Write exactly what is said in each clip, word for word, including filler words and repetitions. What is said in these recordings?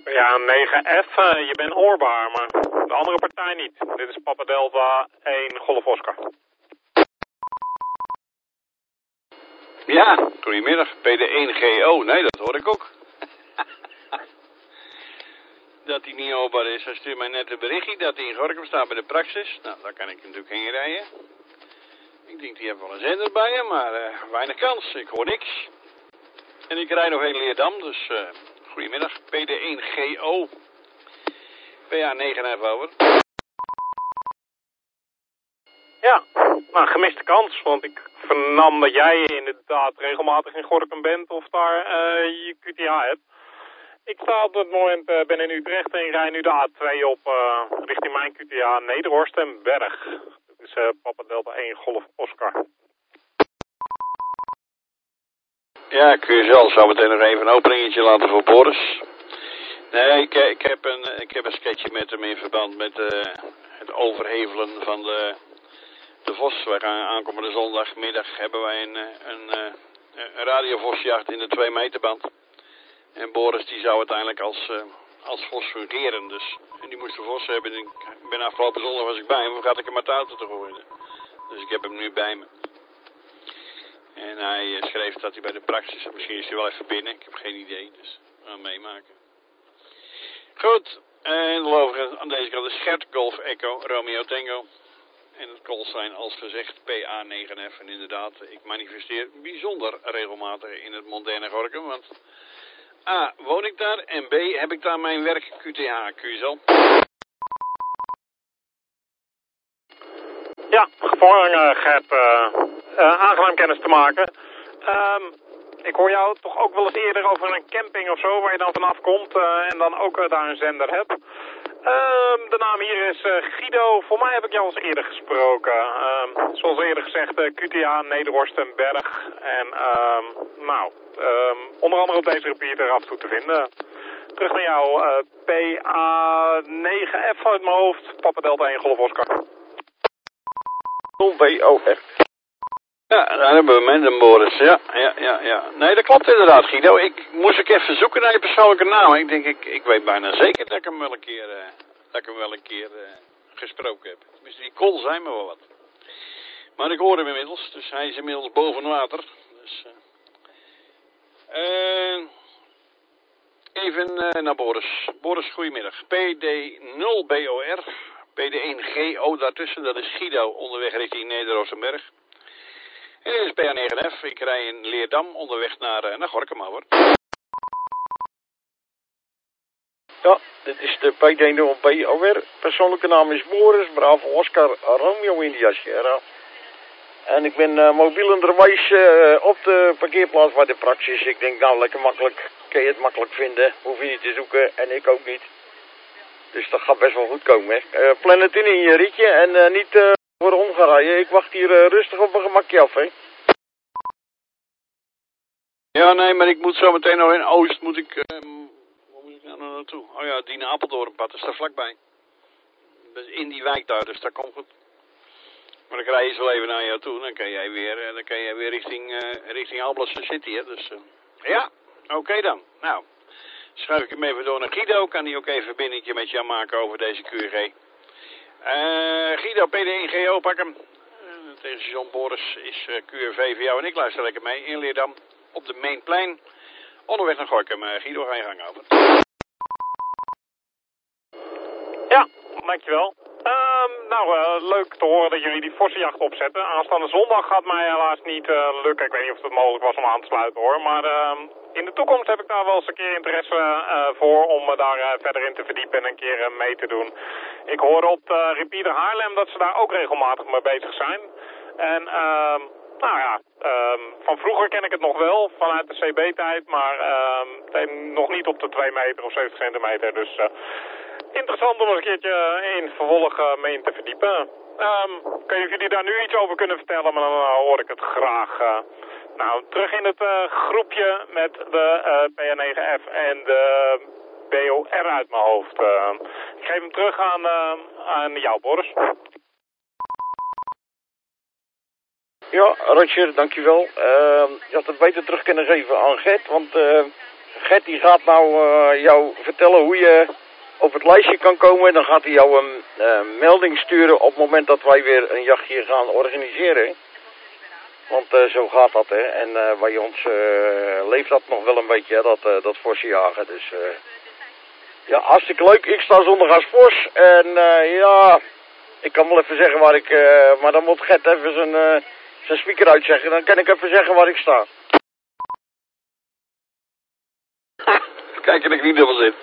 Ja, negen F, uh, je bent hoorbaar, maar de andere partij niet. Dit is Papa Delta één Golf Oscar. Ja, goedemiddag, P D één G O. Nee, dat hoor ik ook. Dat hij niet hoorbaar is. Hij stuurt mij net een berichtje dat hij in Gorinchem staat bij de Praxis. Nou, daar kan ik natuurlijk heen rijden. Ik denk, die hebben wel een zender bij hem, maar uh, weinig kans. Ik hoor niks. En ik rijd nog heen Leerdam, dus uh, goedemiddag, P D één G O. P A negen F over. Ja, nou, gemiste kans, want ik vernam dat jij inderdaad regelmatig in Gorinchem bent of daar uh, je Q T H hebt. Ik sta op dit moment, uh, ben in Utrecht en rij nu de A twee op uh, richting mijn Q T H Nederhorst en Berg. Dat is uh, Papa Delta één Golf Oscar. Ja, ik kun je zelf zo meteen nog even een openingetje laten voor Boris. Nee, ik, ik, heb een, ik heb een sketchje met hem in verband met uh, het overhevelen van de, de Vos. Wij gaan aankomende zondagmiddag hebben wij een, een, een, een radiovosjacht in de twee meterband. En Boris die zou uiteindelijk als, uh, als Vos fungeren. Dus, en die moest de Vos hebben. En ik ben afgelopen zondag was ik bij hem, gaat ik hem uit de auto te gooien. Dus ik heb hem nu bij me. En hij uh, schreef dat hij bij de Praxis, misschien is hij wel even binnen, ik heb geen idee, dus we gaan meemaken. Goed, en de overigens aan deze kant is Gert Golf Echo Romeo Tango. En het callsign als gezegd P A negen F. En inderdaad, ik manifesteer bijzonder regelmatig in het moderne Gorinchem, want A, woon ik daar en B, heb ik daar mijn werk Q T H, kun je zo? Ja, gevangen Gert, uh, uh, aangenaam kennis te maken. Um, ik hoor jou toch ook wel eens eerder over een camping of zo, waar je dan vanaf komt uh, en dan ook uh, daar een zender hebt. Um, de naam hier is uh, Guido, voor mij heb ik jou al eens eerder gesproken. Um, zoals eerder gezegd, uh, Q T H, Nederhorst en Berg. En um, nou, um, onder andere op deze repeater af en toe te vinden. Terug naar jou, uh, P A negen F uit mijn hoofd, Papa Delta één Golf Oscar. B O R. Ja, daar hebben we Mendem Boris. Ja, ja, ja, ja. Nee, dat klopt inderdaad, Guido. Ik moest ik even zoeken naar je persoonlijke naam. Ik denk, ik, ik weet bijna zeker dat ik hem wel een keer, uh, dat ik hem wel een keer uh, gesproken heb. Tenminste, die call zijn me wel wat. Maar ik hoor hem inmiddels, dus hij is inmiddels boven water. Dus, uh, uh, even uh, naar Boris. Boris, goedemiddag. P D nul B O R. P D één G O daartussen, dat is Guido, onderweg richting Neder-Oostenberg. En dit is P A negen F, ik rij in Leerdam, onderweg naar, uh, naar Gorinchem, hoor. Ja, dit is de P D nul B O R. Persoonlijke naam is Boris, Bravo Oscar Romeo India Sierra. En ik ben uh, mobiel onderwijs uh, op de parkeerplaats bij de Praxis. Ik denk, nou, lekker makkelijk, kun je het makkelijk vinden, hoef je niet te zoeken en ik ook niet. Dus dat gaat best wel goed komen. Uh, plan het in in je ritje en uh, niet uh, voor de gaan rijden. Ik wacht hier uh, rustig op een gemakje af, hè. Ja, nee, maar ik moet zo meteen nog in Oost, moet ik, um, waar moet ik nou naartoe? Oh ja, Dien Apeldoornpad, dat is daar vlakbij. Dat is in die wijk daar, dus dat komt goed. Maar dan rij je zo even naar jou toe, dan kan jij weer, dan kan jij weer richting, uh, richting Alblasserdam City, hè. Dus, uh, ja, oké okay dan. Nou. Schuif ik hem even door naar Guido, kan hij ook even een verbindingje met jou maken over deze Q R G. Uh, Guido, P D één G O, pak hem. Uh, tegen station Boris is uh, Q R V voor jou en ik luister lekker mee in Leerdam op de Mainplein. Onderweg naar Gorinchem. Uh, Guido, ga je gang over. Ja, dankjewel. Um, nou, uh, leuk te horen dat jullie die vossenjacht opzetten. Aanstaande zondag gaat mij helaas niet uh, lukken. Ik weet niet of het mogelijk was om aan te sluiten hoor. Maar uh, in de toekomst heb ik daar wel eens een keer interesse uh, voor om me daar uh, verder in te verdiepen en een keer uh, mee te doen. Ik hoorde op de Repeater Haarlem dat ze daar ook regelmatig mee bezig zijn. En uh, nou ja, uh, van vroeger ken ik het nog wel, vanuit de C B-tijd. Maar uh, nog niet op de twee meter of zeventig centimeter. Dus... Uh, interessant om eens een keertje in vervolg uh, mee in te verdiepen. Um, ik weet niet of jullie daar nu iets over kunnen vertellen, maar dan uh, hoor ik het graag. Uh, nou, terug in het uh, groepje met de uh, P A negen F en de B O R uit mijn hoofd. Uh, ik geef hem terug aan, uh, aan jou, Boris. Ja, Roger, dankjewel. Uh, je had het beter terug kunnen geven aan Gert, want uh, Gert die gaat nou uh, jou vertellen hoe je op het lijstje kan komen. Dan gaat hij jou een uh, melding sturen op het moment dat wij weer een jachtje gaan organiseren. Want uh, zo gaat dat, hè. En uh, bij ons uh, leeft dat nog wel een beetje, hè, dat, uh, dat forse jagen. Dus uh, ja, hartstikke leuk. Ik sta zondag als vos. En uh, ja, ik kan wel even zeggen waar ik... Uh, maar dan moet Gert even zijn, uh, zijn speaker uitzeggen. Dan kan ik even zeggen waar ik sta. Kijk, en ik niet dubbel zit.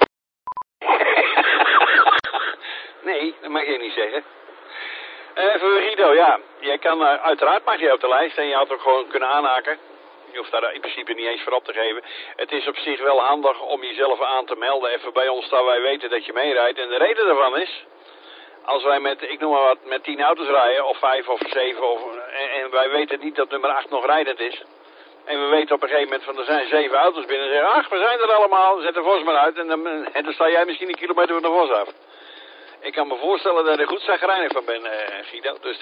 Nee, dat mag je niet zeggen. Uh, voor Guido, ja. Jij kan, uh, uiteraard mag je op de lijst en je had ook gewoon kunnen aanhaken. Je hoeft daar in principe niet eens voor op te geven. Het is op zich wel handig om jezelf aan te melden. Even bij ons, dat wij weten dat je meerijdt. En de reden daarvan is, als wij met, ik noem maar wat, met tien auto's rijden, of vijf of zeven, of, en, en wij weten niet dat nummer acht nog rijdend is. En we weten op een gegeven moment van er zijn zeven auto's binnen. En zeggen, ach, we zijn er allemaal, zet de Vos maar uit. En dan, en dan sta jij misschien een kilometer van de Vos af. Ik kan me voorstellen dat ik er goed zagrijnig van ben, uh, Guido. Dus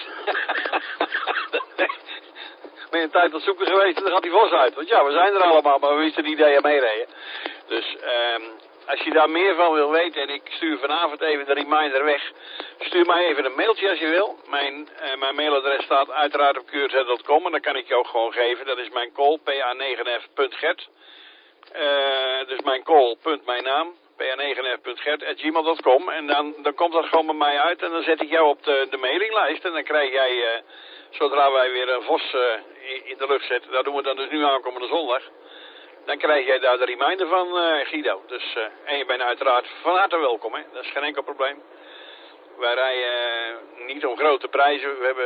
ben je een tijd aan het zoeken geweest en dan gaat die Vos uit. Want ja, we zijn er allemaal, maar we wisten niet dat je meerijden. Dus um, als je daar meer van wil weten, en ik stuur vanavond even de reminder weg, stuur mij even een mailtje als je wil. Mijn, uh, mijn mailadres staat uiteraard op Q R Z punt com en dan kan ik je ook gewoon geven. Dat is mijn call, p a negen f punt gert. Uh, dus mijn call, punt mijn naam. p a negen f punt gert at gmail punt com en dan, dan komt dat gewoon bij mij uit en dan zet ik jou op de, de mailinglijst en dan krijg jij, uh, zodra wij weer een Vos uh, in, in de lucht zetten, dat doen we dan dus nu aankomende zondag, dan krijg jij daar de reminder van, uh, Guido. Dus, uh, en je bent uiteraard van harte welkom, hè? Dat is geen enkel probleem. Wij rijden uh, niet om grote prijzen, we hebben